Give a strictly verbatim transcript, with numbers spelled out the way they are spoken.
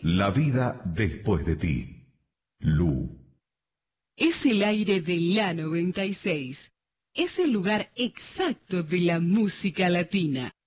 La vida después de ti. Lu. Es el aire de la noventa y seis. Es el lugar exacto de la música latina.